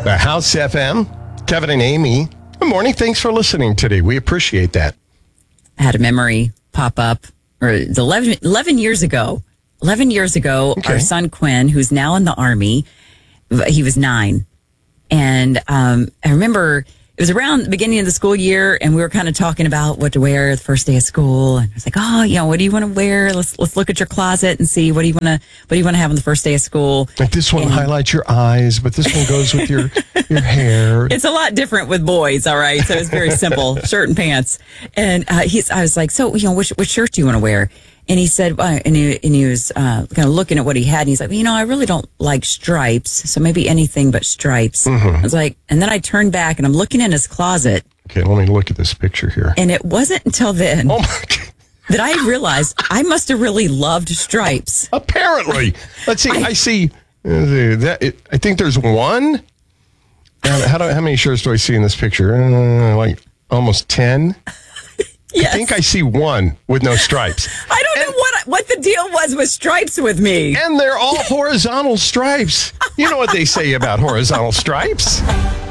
The House FM, Kevin and Amy. Good morning. Thanks for listening today. We appreciate that. I had a memory pop up, or 11 years ago. 11 years ago, Okay. our son Quinn, who's now in the Army, he was 9. And I remember it was around the beginning of the school year, and we were kind of talking about what to wear the first day of school. And I was like, what do you want to wear? Let's look at your closet and see what do you want to have on the first day of school. Like this one highlights your eyes, but this one goes with your hair. It's a lot different with boys, all right? So it's very simple, shirt and pants. And I was like, so, which shirt do you want to wear? And he said, and he was kind of looking at what he had, and he's like, I really don't like stripes, so maybe anything but stripes. I was like, and then I turned back, and I'm looking in his closet. Okay, let me look at this picture here. And it wasn't until then Oh my God. that I realized I must have really loved stripes. Apparently. Let's see. I see. I think there's one. How many shirts do I see in this picture? Like almost 10. Yes. I think I see one with no stripes. I don't know what the deal was with stripes with me. And they're all horizontal stripes. You know what they say about horizontal stripes?